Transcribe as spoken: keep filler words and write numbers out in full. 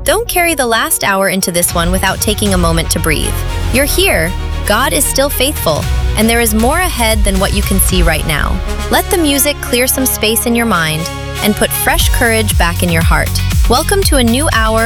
Don't carry the last hour into this one without taking a moment to breathe. You're here, God is still faithful, and there is more ahead than what you can see right now. Let the music clear some space in your mind and put fresh courage back in your heart. Welcome to a new hour